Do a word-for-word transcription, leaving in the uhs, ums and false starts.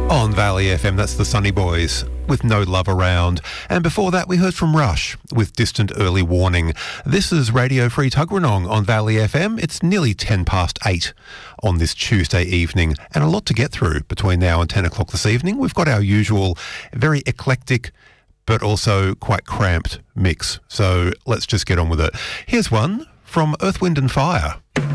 On Valley F M, that's the Sunny Boys with No Love Around. And before that, we heard from Rush with Distant Early Warning. This is Radio Free Tuggeranong on Valley F M. It's nearly ten past eight on this Tuesday evening, and a lot to get through between now and ten o'clock this evening. We've got our usual very eclectic but also quite cramped mix. So let's just get on with it. Here's one from Earth, Wind and Fire.